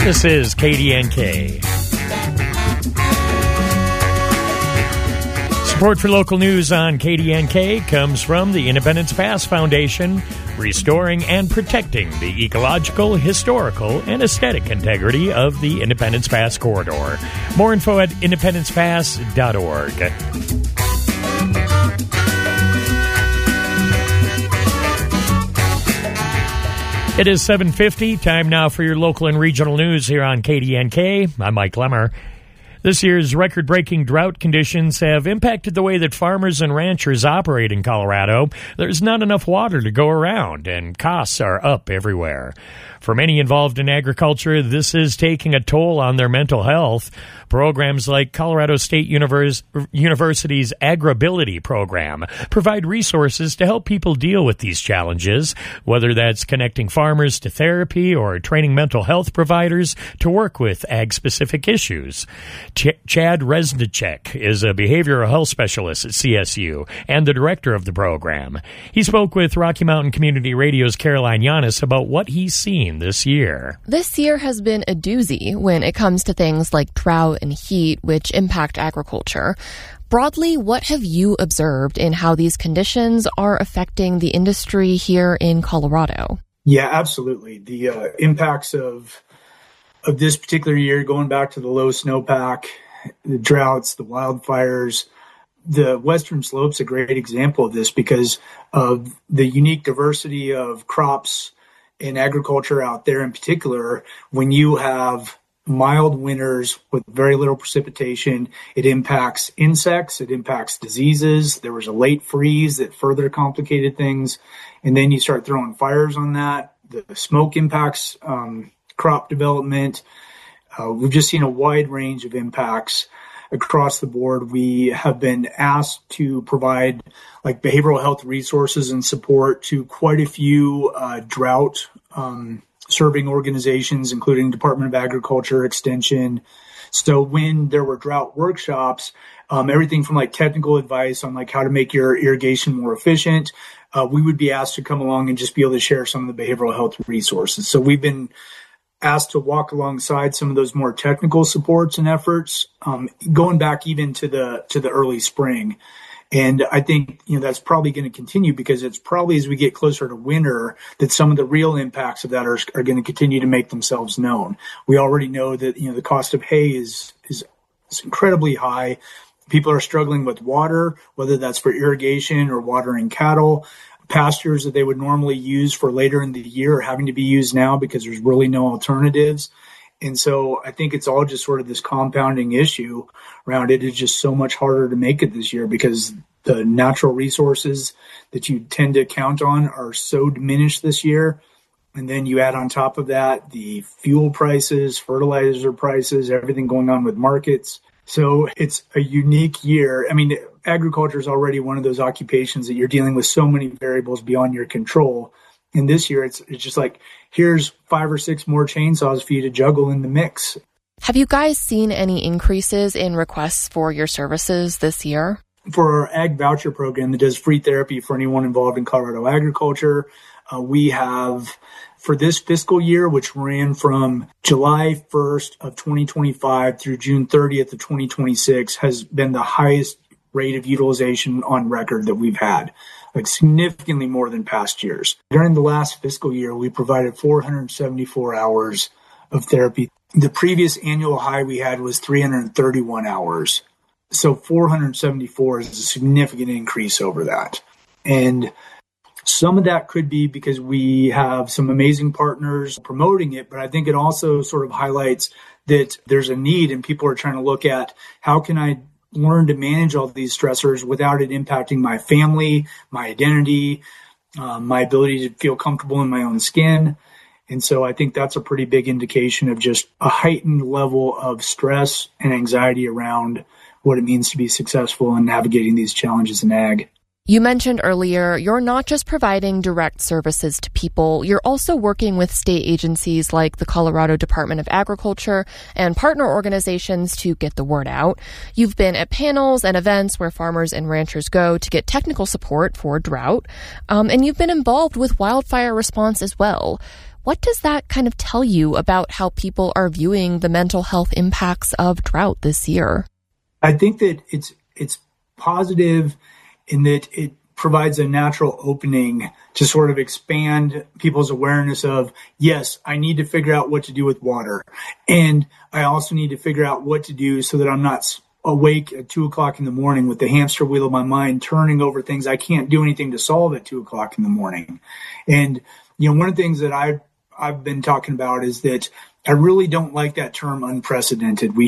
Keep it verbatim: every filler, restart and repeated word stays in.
This is K D N K. Support for local news on K D N K comes from the Independence Pass Foundation, restoring and protecting the ecological, historical, and aesthetic integrity of the Independence Pass corridor. More info at independence pass dot org. It is seven fifty. Time now for your local and regional news here on K D N K. I'm Mike Lemmer. This year's record-breaking drought conditions have impacted the way that farmers and ranchers operate in Colorado. There's not enough water to go around, and costs are up everywhere. For many involved in agriculture, this is taking a toll on their mental health. Programs like Colorado State Univers- University's Agribility program provide resources to help people deal with these challenges, whether that's connecting farmers to therapy or training mental health providers to work with ag-specific issues. Ch- Chad Resnicek is a behavioral health specialist at C S U and the director of the program. He spoke with Rocky Mountain Community Radio's Caroline Yanis about what he's seen this year. This year has been a doozy when it comes to things like drought and heat, which impact agriculture. Broadly, what have you observed in how these conditions are affecting the industry here in Colorado? Yeah, absolutely. The uh, impacts of of this particular year, going back to the low snowpack, the droughts, the wildfires, the Western Slope's a great example of this because of the unique diversity of crops in agriculture out there. In particular, when you have mild winters with very little precipitation, it impacts insects, it impacts diseases. There was a late freeze that further complicated things. And then you start throwing fires on that. The smoke impacts um, crop development. Uh, we've just seen a wide range of impacts across the board. We have been asked to provide like behavioral health resources and support to quite a few uh, drought um, serving organizations, including Department of Agriculture, Extension. So when there were drought workshops, um, everything from like technical advice on like how to make your irrigation more efficient, uh, we would be asked to come along and just be able to share some of the behavioral health resources. So we've been asked to walk alongside some of those more technical supports and efforts, um, going back even to the to the early spring. And I think, you know, that's probably going to continue because it's probably as we get closer to winter that some of the real impacts of that are, are going to continue to make themselves known. We already know that, you know, the cost of hay is, is, is incredibly high. People are struggling with water, whether that's for irrigation or watering cattle. Pastures that they would normally use for later in the year are having to be used now because there's really no alternatives. And so I think it's all just sort of this compounding issue around it. It's just so much harder to make it this year because the natural resources that you tend to count on are so diminished this year. And then you add on top of that the fuel prices, fertilizer prices, everything going on with markets. So it's a unique year. I mean, agriculture is already one of those occupations that you're dealing with so many variables beyond your control. And this year, it's it's just like, here's five or six more chainsaws for you to juggle in the mix. Have you guys seen any increases in requests for your services this year? For our Ag Voucher program that does free therapy for anyone involved in Colorado agriculture, uh, we have, for this fiscal year, which ran from July first of twenty twenty-five through June thirtieth of twenty twenty-six, has been the highest rate of utilization on record that we've had, like significantly more than past years. During the last fiscal year, we provided four hundred seventy-four hours of therapy. The previous annual high we had was three hundred thirty-one hours. So four hundred seventy-four is a significant increase over that. And some of that could be because we have some amazing partners promoting it, but I think it also sort of highlights that there's a need and people are trying to look at how can I learn to manage all these stressors without it impacting my family, my identity, um, my ability to feel comfortable in my own skin. And so I think that's a pretty big indication of just a heightened level of stress and anxiety around what it means to be successful in navigating these challenges in ag. You mentioned earlier, you're not just providing direct services to people, you're also working with state agencies like the Colorado Department of Agriculture and partner organizations to get the word out. You've been at panels and events where farmers and ranchers go to get technical support for drought, um, and you've been involved with wildfire response as well. What does that kind of tell you about how people are viewing the mental health impacts of drought this year? I think that it's it's positive in that it provides a natural opening to sort of expand people's awareness of, yes, I need to figure out what to do with water. And I also need to figure out what to do so that I'm not awake at two o'clock in the morning with the hamster wheel of my mind turning over things I can't do anything to solve at two o'clock in the morning. And, you know, one of the things that I, I've been talking about is that I really don't like that term unprecedented. We